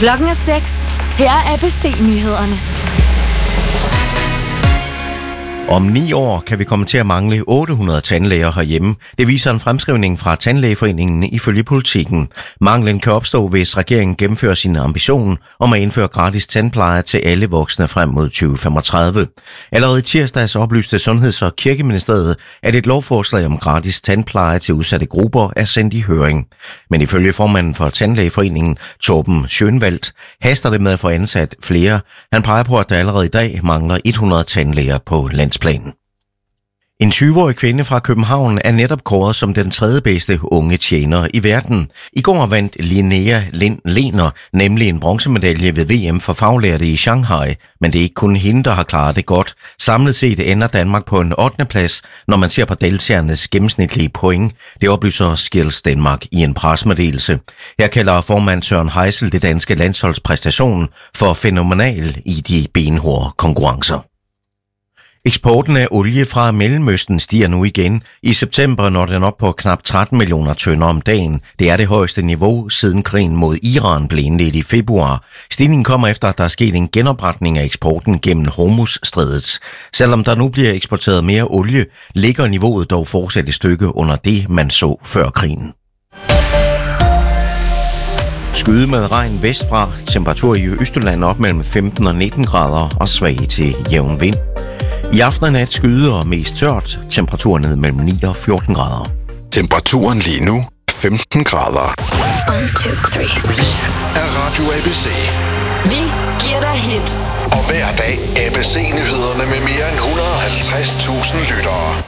Klokken er 6. Her er ABC-nyhederne. Om 9 år kan vi komme til at mangle 800 tandlæger herhjemme. Det viser en fremskrivning fra Tandlægeforeningen ifølge Politiken. Manglen kan opstå, hvis regeringen gennemfører sin ambition om at indføre gratis tandpleje til alle voksne frem mod 2035. Allerede i tirsdags oplyste Sundheds- og Kirkeministeriet, at et lovforslag om gratis tandpleje til udsatte grupper er sendt i høring. Men ifølge formanden for Tandlægeforeningen, Torben Schönwald, haster det med at få ansat flere. Han peger på, at der allerede i dag mangler 100 tandlæger på landsplan. En 20-årig kvinde fra København er netop kåret som den tredje bedste unge tjener i verden. I går vandt Linnea Lind Lehner nemlig en bronzemedalje ved VM for faglærte i Shanghai, men det er ikke kun hende, der har klaret det godt. Samlet set ender Danmark på en 8. plads, når man ser på deltagernes gennemsnitlige point. Det oplyser Skills Danmark i en pressemeddelelse. Her kalder formand Søren Heisel det danske landsholdspræstation for fænomenal i de benhårde konkurrencer. Eksporten af olie fra Mellemøsten stiger nu igen. I september når den op på knap 13 millioner tønder om dagen. Det er det højeste niveau siden krigen mod Iran blev indledt i februar. Stigningen kommer efter, at der er sket en genopretning af eksporten gennem Hormuzstrædet. Selvom der nu bliver eksporteret mere olie, ligger niveauet dog fortsat et stykke under det, man så før krigen. Skyde med regn vestfra. Temperatur i Østjylland op mellem 15 og 19 grader og svag til jævn vind. I aften og nat skyde og mest tørt. Temperaturen ned mellem 9 og 14 grader. Temperaturen lige nu 15 grader. 1, 2, 3. Vi er Radio ABC. Vi giver dig hits. Og hver dag ABC-nyhederne med mere end 150.000 lyttere.